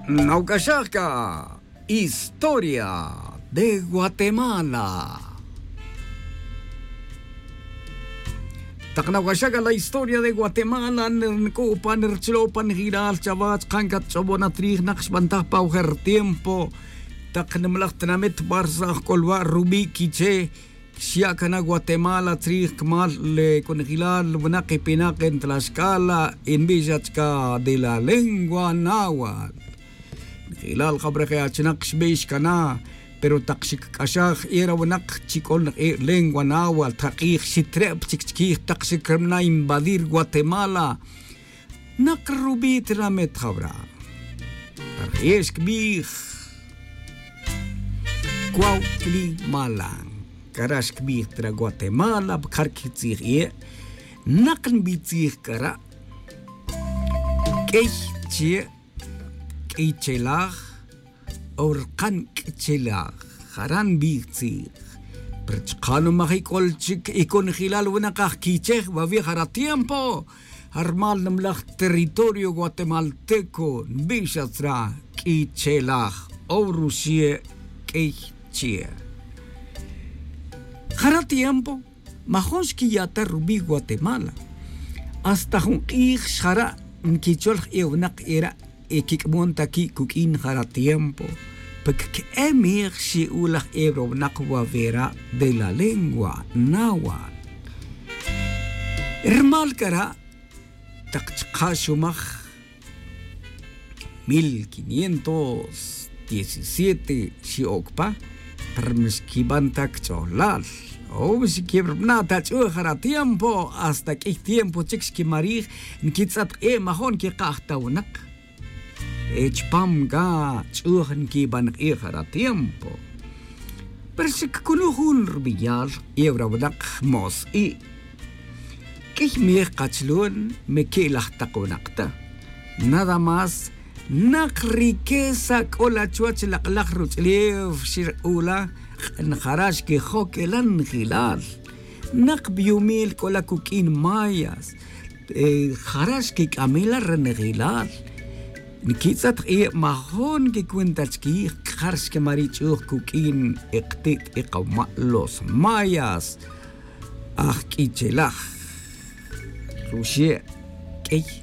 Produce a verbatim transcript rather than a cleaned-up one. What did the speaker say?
Naucayaka, historia de Guatemala. Taknaukayaka, la historia de Guatemala. Nirkupan, nirchilopan, giral, chavach, kankat, chobonatrij, naxbantah, pauher tiempo. Taknamlachtanamit, barza, kolwa, rubi, kiche. Siakana Guatemala, trij, kmal, le conegilal, bunaki, pinaki, en Tlaxcala, en Villachka de la lengua náhuatl. Hilal khabraka chinaqsh beish kana pero taqshik kashakh era wanak chikol lengua náhuatl taqih sitrep chikchikih taqshik kremna invadir Guatemala nakrubit ramet khabra tarjesh kbih Cuautli Malang karash kbih tra Guatemala bkarkitzih ye nakn bitzih kara keh che Ichelach or kan ichelach haran bigzi perchkano mahikolchik ikon hilal wenakach kichech vavi hara tiempo armal namlach territorio guatemalteco bishatra ichelach orusie keichie hara tiempo mahonski yata rubi Guatemala hasta hun ich hara nkicholch eunak era Ekikmon taki kukin hara tiempo, porque emir si ulah ebro nakwa vera de la lengua náhuatl. Hermal kara takchkashumach mil quinientos diecisiete si okpa permiskiban takcholal. O si kibrna tachu hara tiempo hasta que tiempo chikski marij nkitsat e mahon ki qahtawnak. Echpam ga chuhan ki ban ikhara tiempo. Pero si kuluhun rubiyal евровnak mos i. Kih mi kachlun me kilah takunakta. Nada más nak riqueza kola chuach laklak ruchlev shir ula nkharash ki khokelan khilal. Nak biumil kola kukin mayas. Kharash ki kamila renegilal. Nikitsat e mahon que cuentas que khars que marichu kukin ektit iqawma los mayas ah kichelach rusie kei